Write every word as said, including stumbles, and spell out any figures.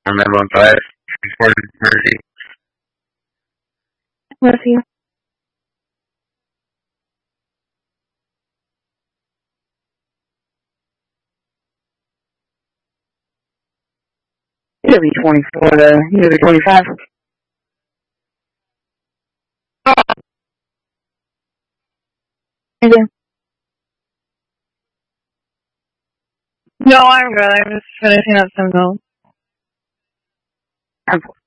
Remember on five, before Mercy. Mercy. He'll be twenty-four though. He'll be twenty-five. Okay. No, I'm good. I'm just finishing up some notes. I'm